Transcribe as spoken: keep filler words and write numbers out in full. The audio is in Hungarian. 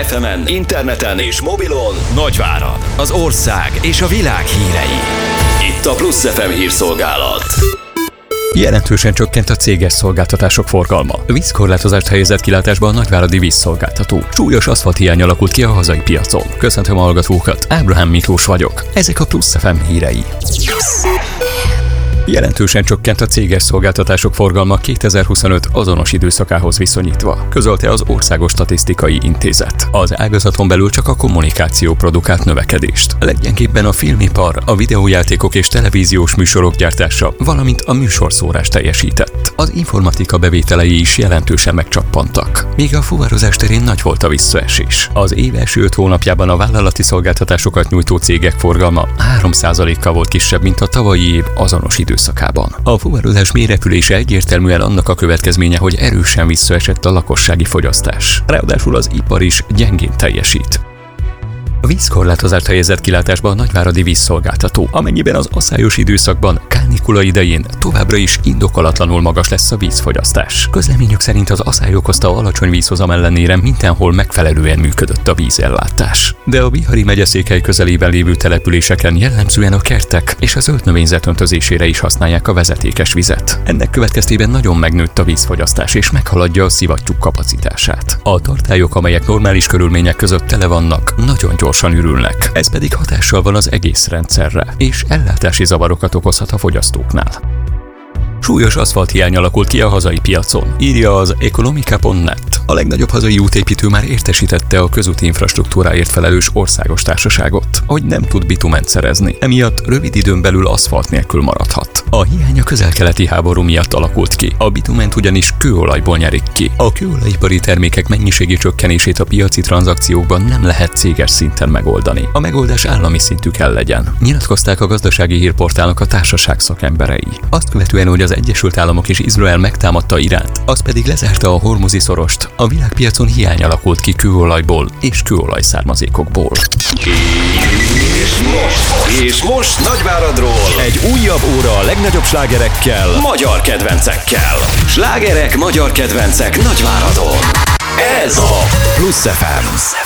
ef emen, interneten és mobilon Nagyvárad, az ország és a világ hírei. Itt a Plusz ef em hírszolgálat. Jelentősen csökkent a céges szolgáltatások forgalma. Vízkorlátozást helyezett kilátásba a nagyváradi vízszolgáltató. Súlyos aszfalthiány alakult ki a hazai piacon. Köszöntöm a hallgatókat, Ábrahám Miklós vagyok. Ezek a Plusz ef em hírei. Jelentősen csökkent a céges szolgáltatások forgalma kétezer-huszonöt azonos időszakához viszonyítva, közölte az Országos Statisztikai Intézet. Az ágazaton belül csak a kommunikáció produkált növekedést. Leggyengébben a filmipar, a videójátékok és televíziós műsorok gyártása, valamint a műsorszórás teljesített. Az informatika bevételei is jelentősen megcsappantak. Míg a fuvarozás terén nagy volt a visszaesés. Az év első öt hónapjában a vállalati szolgáltatásokat nyújtó cégek forgalma három százalékkal volt kisebb, mint a tavalyi év azonos idő. Szakában. A fuvarozás mélyrepülése egyértelműen annak a következménye, hogy erősen visszaesett a lakossági fogyasztás. Ráadásul az ipar is gyengén teljesít. A vízkorlátozást helyezett kilátásba a nagyváradi vízszolgáltató, amennyiben az aszályos időszakban, kánikula idején továbbra is indokolatlanul magas lesz a vízfogyasztás. Közleményük szerint az aszály okozta alacsony vízhozam ellenére mindenhol megfelelően működött a vízellátás. De a Bihari megyeszékhely közelében lévő településeken jellemzően a kertek és a zöld növényzet öntözésére is használják a vezetékes vizet. Ennek következtében nagyon megnőtt a vízfogyasztás és meghaladja a szivattyúk kapacitását. A tartályok, amelyek normális körülmények között tele vannak, nagyon gyorsan ürülnek. Ez pedig hatással van az egész rendszerre, és ellátási zavarokat okozhat a fogyasztóknál. Súlyos aszfalthiány alakult ki a hazai piacon, írja az Ekonomika pont net. A legnagyobb hazai útépítő már értesítette a közúti infrastruktúráért felelős országos társaságot, hogy nem tud bitument szerezni, emiatt rövid időn belül aszfalt nélkül maradhat. A hiány a közel-keleti háború miatt alakult ki, a bitument ugyanis kőolajból nyerik ki. A kőolajipari termékek mennyiségi csökkenését a piaci tranzakciókban nem lehet céges szinten megoldani. A megoldás állami szintű kell legyen, nyilatkozták a gazdasági hírportálnak a társaság szakemberei. Azt követően, hogy az Egyesült Államok és Izrael megtámadta Iránt, az pedig lezárta a hormuzi szorost, a világpiacon hiány alakult ki kőolajból és kőolaj származékokból. És most, és most Nagyváradról egy újabb óra a legnagyobb slágerekkel, magyar kedvencekkel. Slágerek, magyar kedvencek Nagyváradon. Ez a Plusz ef em.